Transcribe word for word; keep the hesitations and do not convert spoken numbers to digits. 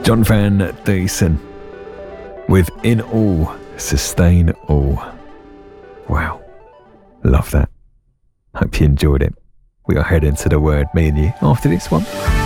John Van Dusen with In All, Sustain All. Wow, love that. Hope you enjoyed it. We are heading to the word, me and you, after this one.